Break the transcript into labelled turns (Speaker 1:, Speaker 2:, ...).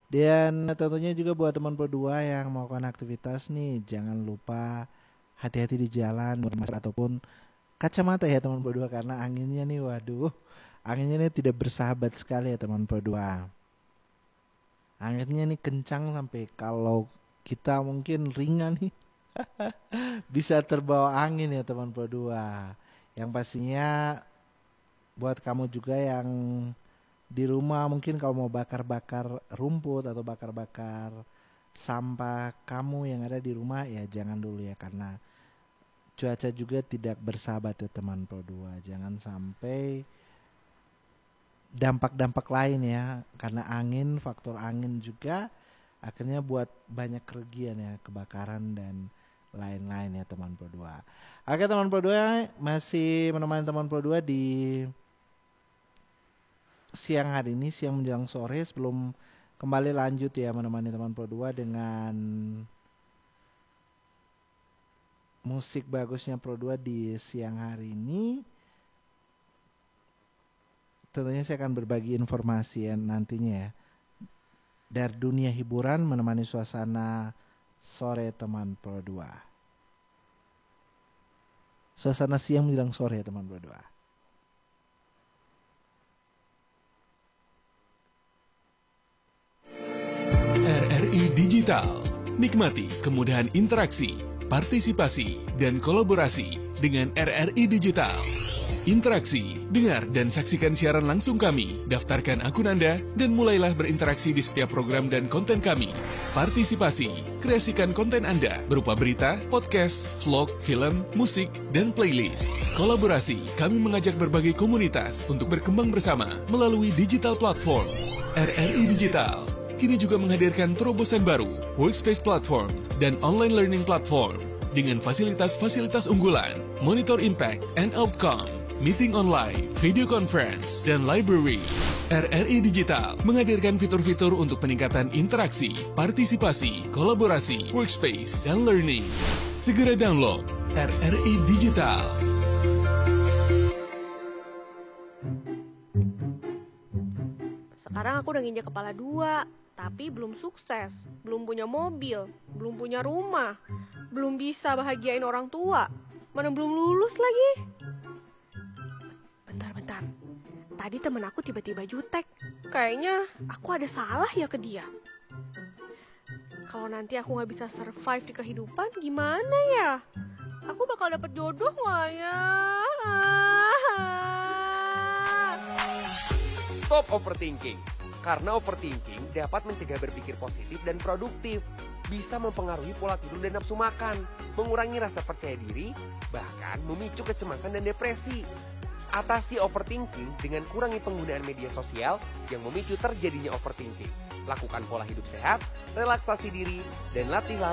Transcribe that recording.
Speaker 1: Dan tentunya juga buat teman berdua yang melakukan aktivitas nih, jangan lupa hati-hati di jalan ataupun kacamata ya teman berdua, karena anginnya nih waduh, anginnya nih tidak bersahabat sekali ya teman berdua. Anginnya nih kencang sampai kalau kita mungkin ringan nih bisa terbawa angin ya teman berdua. Yang pastinya buat kamu juga yang di rumah mungkin kalau mau bakar-bakar rumput atau bakar-bakar sampah kamu yang ada di rumah ya jangan dulu ya, karena cuaca juga tidak bersahabat ya teman Pro 2. Jangan sampai dampak-dampak lain ya, karena angin, faktor angin juga akhirnya buat banyak kerugian ya, kebakaran dan lain-lain ya teman Pro 2. Oke teman Pro 2, masih menemani teman Pro 2 di siang hari ini, siang menjelang sore, sebelum kembali lanjut ya menemani teman Pro 2 dengan musik bagusnya Pro 2 di siang hari ini. Tentunya saya akan berbagi informasi ya nantinya ya dari dunia hiburan menemani suasana sore teman Pro 2. Suasana siang menjelang sore ya teman Pro 2.
Speaker 2: RRI Digital. Nikmati kemudahan interaksi, partisipasi, dan kolaborasi dengan RRI Digital. Interaksi, dengar dan saksikan siaran langsung kami, daftarkan akun Anda, dan mulailah berinteraksi di setiap program dan konten kami. Partisipasi, kreasikan konten Anda berupa berita, podcast, vlog, film, musik, dan playlist. Kolaborasi, kami mengajak berbagai komunitas untuk berkembang bersama melalui digital platform. RRI Digital kini juga menghadirkan terobosan baru, workspace platform, dan online learning platform dengan fasilitas-fasilitas unggulan, monitor impact and outcome, meeting online, video conference, dan library. RRI Digital menghadirkan fitur-fitur untuk peningkatan interaksi, partisipasi, kolaborasi, workspace, dan learning. Segera download RRI Digital.
Speaker 3: Sekarang aku udah nginjek kepala 2, tapi belum sukses, belum punya mobil, belum punya rumah, belum bisa bahagiain orang tua, mana belum lulus lagi. Bentar, tadi temen aku tiba-tiba jutek, kayaknya aku ada salah ya ke dia. Kalau nanti aku gak bisa survive di kehidupan, gimana ya? Aku bakal dapet jodoh gak ya?
Speaker 4: Stop overthinking. Karena overthinking dapat mencegah berpikir positif dan produktif. Bisa mempengaruhi pola tidur dan nafsu makan, mengurangi rasa percaya diri, bahkan memicu kecemasan dan depresi. Atasi overthinking dengan kurangi penggunaan media sosial yang memicu terjadinya overthinking. Lakukan pola hidup sehat, relaksasi diri, dan latih